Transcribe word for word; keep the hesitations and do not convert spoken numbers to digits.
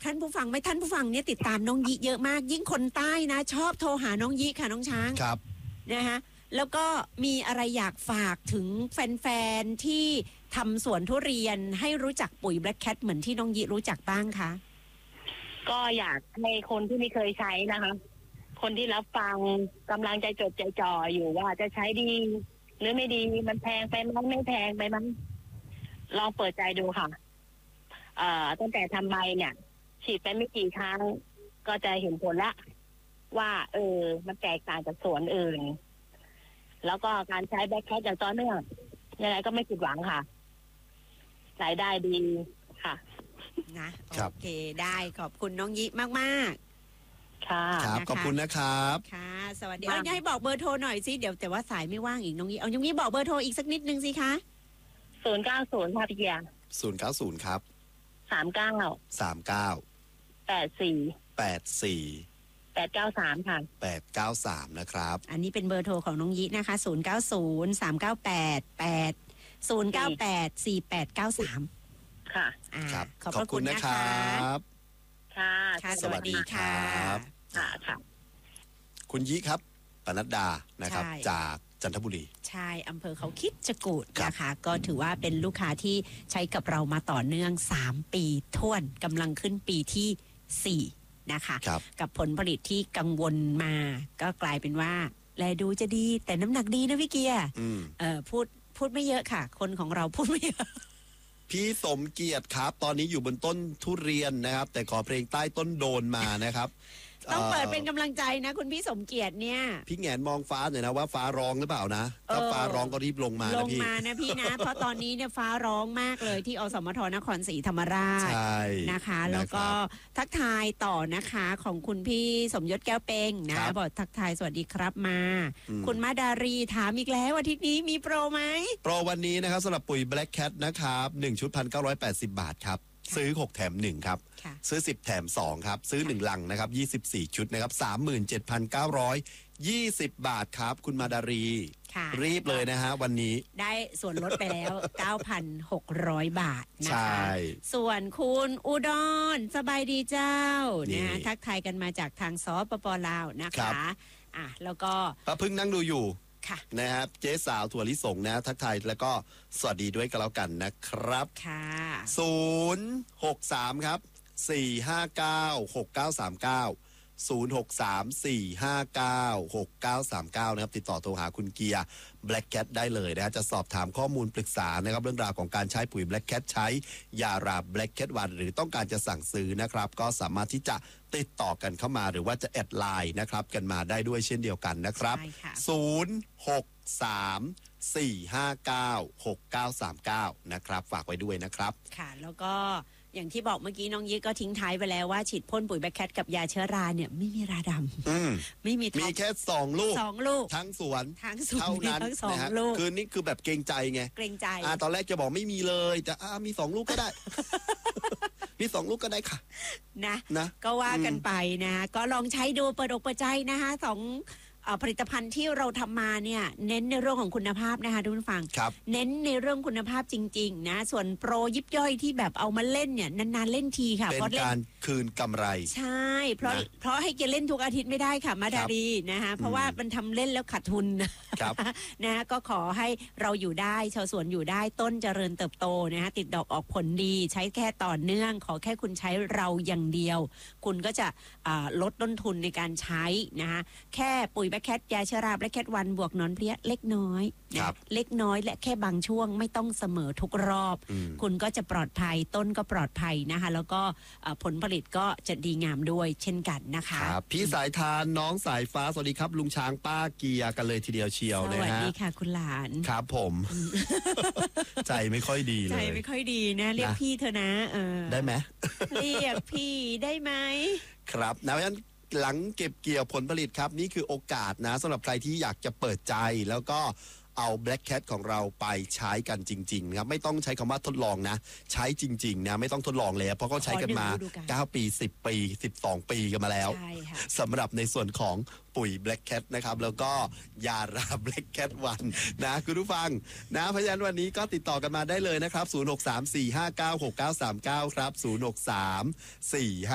ท่านผู้ฟังไหมท่านผู้ฟังเนี่ยติดตามน้องยิเยอะมากยิ่งคนใต้นะชอบโทรหาน้องยิค่ะน้องช้างครับนะคะแล้วก็มีอะไรอยากฝากถึงแฟนๆที่ทำสวนทุเรียนให้รู้จักปุ๋ย Black Cat เหมือนที่น้องยิรู้จักบ้างคะก็อยากให้คนที่ไม่เคยใช้นะคะคนที่รับฟังกำลังใจจดใจจ่ออยู่ว่าจะใช้ดีหรือไม่ดีมันแพงไปมั้งไม่แพงไปมั้งลองเปิดใจดูค่ะเอ่อตั้งแต่ทำใบเนี่ยฉีดไปไม่กี่ครั้งก็จะเห็นผลละว่าเออมันแตกต่างจากสวนอื่นแล้วก็การใช้แบล็คแคทอย่างต่อเนื่องยังไงก็ไม่ผิดหวังค่ะรายได้ดีค่ะนะโอเคได้ขอบคุณน้องยิมากๆค่ะครับขอบคุณนะครับค่ะสวัสดีเอาให้บอกเบอร์โทรหน่อยสิเดี๋ยวแต่ว่าสายไม่ว่างอีกน้องยิเอาน้องยิบอกเบอร์โทรอีกสักนิดนึงสิคะศูนย์เก้าศูนย์ค่ะพี่เกียร์ศูนย์เก้าศูนย์ครับสามเก้าสามเก้าแปดสี่แปดสี่แปดเก้าสามค่ะแปดเก้าสามนะครับอันนี้เป็นเบอร์โทรของน้องยินะคะศูนย์เก้าศูนย์สามเก้าแปดแปดศูนย์เก้าแปดสี่แปดเก้าสามค่ะครับขอบพระคุณนะครับค่ะสวัสดีค่ะค่ะค่ะคุณยิครับปนัดดานะครับจากจันทบุรีใช่อำเภอเขาคิดจกูฏนะคะก็ถือว่าเป็นลูกค้าที่ใช้กับเรามาต่อเนื่องสามปีท้วนกำลังขึ้นปีที่สี่นะคะกับผลผลิตที่กังวลมาก็กลายเป็นว่าแลดูจะดีแต่น้ำหนักดีนะพี่เกียร์เออพูดพูดไม่เยอะค่ะคนของเราพูดไม่เยอะพี่สมเกียรติครับตอนนี้อยู่บนต้นทุเรียนนะครับแต่ขอเพลงใต้ต้นโดนมานะครับต้องเปิดเป็นกำลังใจนะคุณพี่สมเกียรติเนี่ยพี่แงนมองฟ้าหน่อยนะว่าฟ้าร้องหรือเปล่านะถ้าฟ้าร้องก็รีบลงมาลงมานะพี่นะเพราะตอนนี้เนี่ยฟ้าร้องมากเลยที่อสมทนครศรีธรรมราชนะคะแล้วก็ทักทายต่อนะคะของคุณพี่สมยศแก้วเป้งนะบอกทักทายสวัสดีครับมาคุณมาดารีถามอีกแล้วอาทิตย์นี้มีโปรไหมโปรวันนี้นะครับสำหรับปุ๋ย Black Cat นะครับหนึ่งชุด หนึ่งพันเก้าร้อยแปดสิบ บาทครับซื้อหกแถมหนึ่งครับซื้อสิบแถมสองครับซื้อหนึ่งลังนะครับยี่สิบสี่ชุดนะครับ สามหมื่นเจ็ดพันเก้าร้อยยี่สิบ บาทครับคุณมาดารีรีบเลยนะฮะวันนี้ได้ส่วนลดไปแล้ว เก้าพันหกร้อย บาทนะคะส่วนคุณอุดรสบายดีเจ้านะทักทายกันมาจากทางสปป.ลาวนะคะอ่ะแล้วก็ป้าพึ่งนั่งดูอยู่นะครับเจ๊สาวถั่วลิสงนะทักทายแล้วก็สวัสดีด้วยกันแล้วกันนะครับค่ะศูนย์หกสามครับสี่ห้าเก้าหกเก้าสามเก้าศูนย์หกสามสี่ห้าเก้าหกเก้าสามเก้านะครับติดต่อโทรหาคุณเกียร์ Black Cat ได้เลยนะจะสอบถามข้อมูลปรึกษานะครับเรื่องราวของการใช้ปุ๋ย Black Cat ใช้ยารา Black Cat วันหรือต้องการจะสั่งซื้อนะครับก็สามารถที่จะติดต่อกันเข้ามาหรือว่าจะแอดไลน์นะครับกันมาได้ด้วยเช่นเดียวกันนะครับศูนย์หกสามสี่ห้าเก้าหกเก้าสามเก้านะครับฝากไว้ด้วยนะครับค่ะแล้วก็อย่างที่บอกเมื่อกี้น้องยิก็ทิ้งท้ายไปแล้วว่าฉีดพ่นปุ๋ยแบคแคทกับยาเชื้อราเนี่ยไม่มีราดำไม่มีมีแค่สองลูกสองลูกทั้งสวนทั้งสวนเท่านั้นนะฮะคือนี่คือแบบเกรงใจไงเกรงใจอ่าตอนแรกจะบอกไม่มีเลยแต่อ่ามีสองลูกก็ได้ มีสองลูกก็ได้ค่ะนะนะก็ว่ากันไปนะก็ลองใช้ดูเปิดอกเปิดใจนะคะสองผลิตภัณฑ์ที่เราทำมาเนี่ยเน้นในเรื่องของคุณภาพนะคะทุกท่านฟังเน้นในเรื่องคุณภาพจริงๆนะส่วนโปรยิบย่อยที่แบบเอามาเล่นเนี่ยนานๆเล่นทีค่ะเป็นการคืนกำไรใช่เพราะเพราะให้เกเล่นทุกอาทิตย์ไม่ได้ค่ะมาดารีนะคะเพราะว่ามันทำเล่นแล้วขาดทุนนะก็ขอให้เราอยู่ได้ชาวสวนอยู่ได้ต้นเจริญเติบโตนะคะติดดอกออกผลดีใช้แค่ต่อเนื่องขอแค่คุณใช้เราอย่างเดียวคุณก็จะลดต้นทุนในการใช้นะคะแค่ปุ๋ยแบคแคทยาเชื้อราแบคแคทวันบวกนอนเพลี้ยเล็กน้อยนะเล็กน้อยและแค่บางช่วงไม่ต้องเสมอทุกรอบคุณก็จะปลอดภัยต้นก็ปลอดภัยนะคะแล้วก็ผลผลิตก็จะดีงามด้วยเช่นกันนะคะครับพี่สายทานน้องสายฟ้าสวัสดีครับลุงช้างป้าเกียร์กันเลยทีเดียวเชียวนะฮะสวัสดีค่ะคุณหลานครับผมใจไม่ค่อยดีเลยใจไม่ค่อยดีนะเรียกพี่เธอนะเออได้ไหมเรียกพี่ได้ไหมครับนะเพราะฉะนั้นหลังเก็บเกี่ยวผลผลิตครับนี่คือโอกาสนะสำหรับใครที่อยากจะเปิดใจแล้วก็เอา Black Cat ของเราไปใช้กันจริงๆครับไม่ต้องใช้คำว่าทดลองนะใช้จริงๆนะไม่ต้องทดลองเลยเพราะเขาใช้กันมาเก้าปีสิบปีสิบสองปีกันมาแล้วสำหรับในส่วนของปุ๋ย Black Cat นะครับแล้วก็ยารา Black Cat วันนะคุณผู้ฟังนะเพราะฉะนั้นวันนี้ก็ติดต่อกันมาได้เลยนะครับศูนย์ หก สาม สี่ ห้า เก้า หก เก้า สาม เก้าครับศูนย์ หก สาม สี่